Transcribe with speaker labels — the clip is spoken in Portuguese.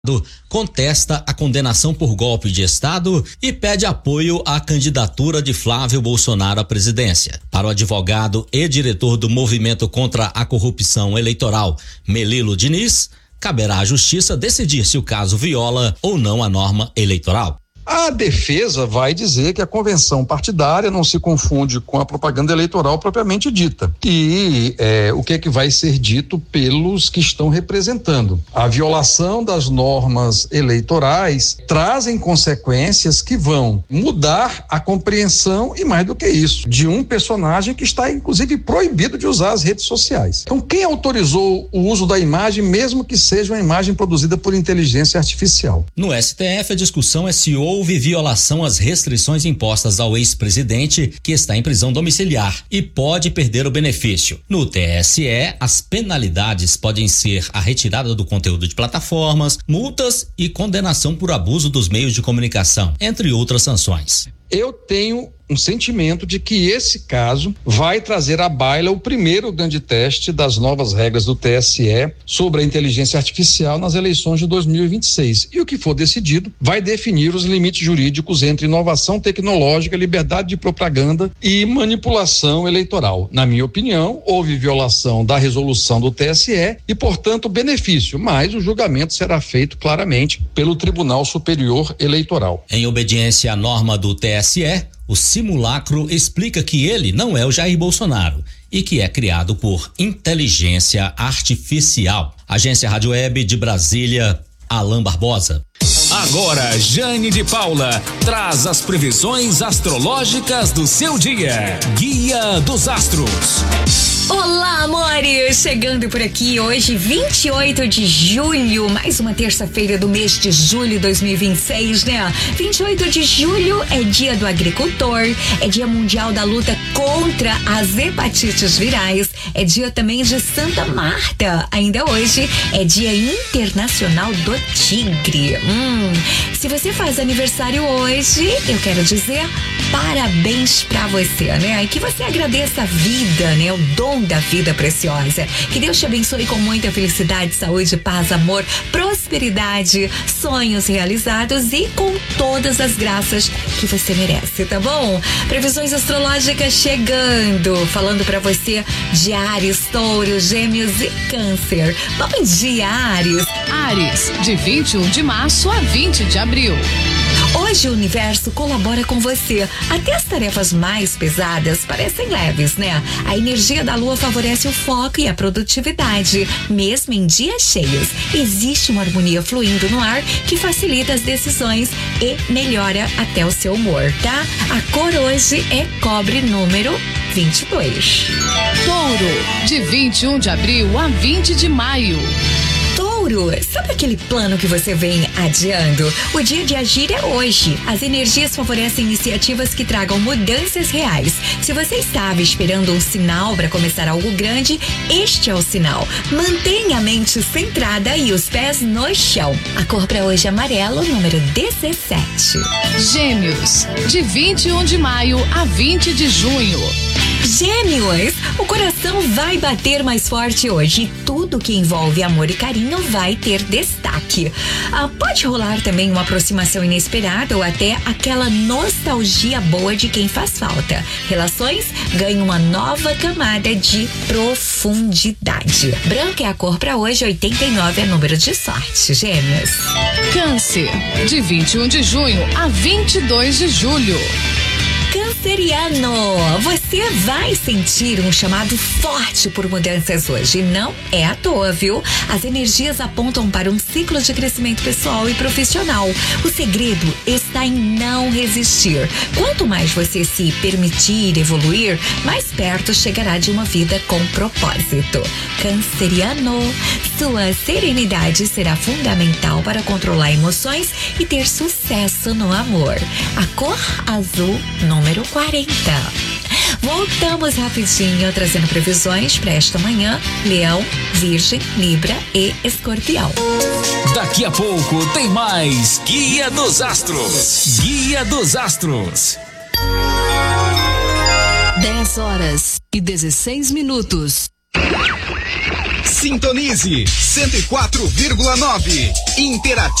Speaker 1: contesta a condenação por golpe de Estado e pede apoio à candidatura de Flávio Bolsonaro à presidência. Para o advogado e diretor do Movimento contra a Corrupção Eleitoral, Melilo Diniz, caberá à Justiça decidir se o caso viola ou não a norma eleitoral.
Speaker 2: A defesa vai dizer que a convenção partidária não se confunde com a propaganda eleitoral propriamente dita. E o que é que vai ser dito pelos que estão representando? A violação das normas eleitorais trazem consequências que vão mudar a compreensão e, mais do que isso, de um personagem que está inclusive proibido de usar as redes sociais. Então, quem autorizou o uso da imagem, mesmo que seja uma imagem produzida por inteligência artificial?
Speaker 1: No STF, a discussão é se houve violação às restrições impostas ao ex-presidente, que está em prisão domiciliar e pode perder o benefício. No TSE, as penalidades podem ser a retirada do conteúdo de plataformas, multas e condenação por abuso dos meios de comunicação, entre outras sanções.
Speaker 2: Eu tenho um sentimento de que esse caso vai trazer à baila o primeiro grande teste das novas regras do TSE sobre a inteligência artificial nas eleições de 2026. E o que for decidido vai definir os limites jurídicos entre inovação tecnológica, liberdade de propaganda e manipulação eleitoral. Na minha opinião, houve violação da resolução do TSE e, portanto, benefício, mas o julgamento será feito claramente pelo Tribunal Superior Eleitoral.
Speaker 1: Em obediência à norma do TSE, o simulacro explica que ele não é o Jair Bolsonaro e que é criado por inteligência artificial. Agência Rádio Web de Brasília, Alain Barbosa.
Speaker 3: Agora, Jane de Paula traz as previsões astrológicas do seu dia. Guia dos Astros.
Speaker 4: Olá, amores! Chegando por aqui hoje, 28 de julho, mais uma terça-feira do mês de julho de 2026, né? 28 de julho é dia do agricultor, é dia mundial da luta contra as hepatites virais, é dia também de Santa Marta. Ainda hoje é dia internacional do tigre. Se você faz aniversário hoje, eu quero dizer parabéns pra você, né? E que você agradeça a vida, né? O dom da vida preciosa. Que Deus te abençoe com muita felicidade, saúde, paz, amor, prosperidade, sonhos realizados e com todas as graças que você merece, tá bom? Previsões astrológicas chegando, falando pra você de Áries, Touro, Gêmeos e Câncer. Bom dia, Áries.
Speaker 5: Áries, de 21 de março a 20 de abril.
Speaker 4: Hoje o universo colabora com você. Até as tarefas mais pesadas parecem leves, né? A energia da lua favorece o foco e a produtividade, mesmo em dias cheios. Existe uma harmonia fluindo no ar que facilita as decisões e melhora até o seu humor, tá? A cor hoje é cobre número 22.
Speaker 5: Touro, de 21 de abril a 20 de maio.
Speaker 4: Touro, sabe aquele plano que você vem adiando? O dia de agir é hoje. As energias favorecem iniciativas que tragam mudanças reais. Se você estava esperando um sinal para começar algo grande, este é o sinal. Mantenha a mente centrada e os pés no chão. A cor para hoje é amarelo, número 17.
Speaker 5: Gêmeos, de 21 de maio a 20 de junho.
Speaker 4: Gêmeos, o coração vai bater mais forte hoje e tudo que envolve amor e carinho vai ter destaque. Pode rolar também uma aproximação inesperada ou até aquela nostalgia boa de quem faz falta. Relações ganham uma nova camada de profundidade. Branco é a cor para hoje, 89 é número de sorte. Gêmeos.
Speaker 5: Câncer, de 21 de junho a 22 de julho.
Speaker 4: Canceriano, você vai sentir um chamado forte por mudanças hoje. Não é à toa, viu? As energias apontam para um ciclo de crescimento pessoal e profissional. O segredo está em não resistir. Quanto mais você se permitir evoluir, mais perto chegará de uma vida com propósito. Canceriano, sua serenidade será fundamental para controlar emoções e ter sucesso no amor. A cor azul, número 40. Voltamos rapidinho trazendo previsões para esta manhã: Leão, Virgem, Libra e Escorpião.
Speaker 3: Daqui a pouco tem mais Guia dos Astros. Guia dos Astros.
Speaker 5: 10 horas e 16 minutos.
Speaker 6: Sintonize 104,9. Interativo.